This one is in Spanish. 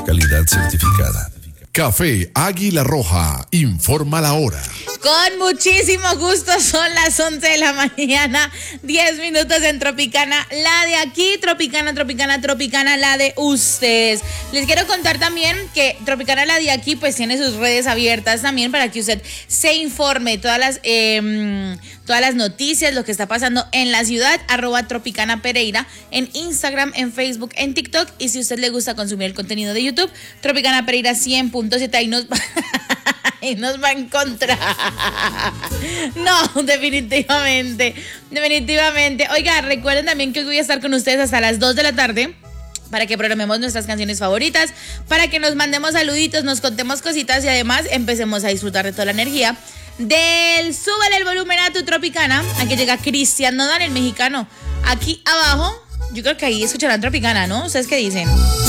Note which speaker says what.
Speaker 1: calidad certificada. Café Águila Roja, informa la hora.
Speaker 2: Con muchísimo gusto, son las 11 de la mañana, 10 minutos en Tropicana, la de aquí, Tropicana, la de ustedes. Les quiero contar también que Tropicana, la de aquí, pues tiene sus redes abiertas también para que usted se informe todas las noticias, lo que está pasando en la ciudad, @Tropicana Pereira, en Instagram, en Facebook, en TikTok, y si a usted le gusta consumir el contenido de YouTube, Tropicana Pereira 100.7, ahí nos va a encontrar. No, definitivamente. Oiga, recuerden también que hoy voy a estar con ustedes hasta las 2 de la tarde para que programemos nuestras canciones favoritas, para que nos mandemos saluditos, nos contemos cositas y además empecemos a disfrutar de toda la energía del Súbele el volumen a tu Tropicana. Aquí llega Cristian Nodal, el mexicano. Aquí abajo, yo creo que ahí escucharán Tropicana, ¿no? ¿Ustedes qué dicen?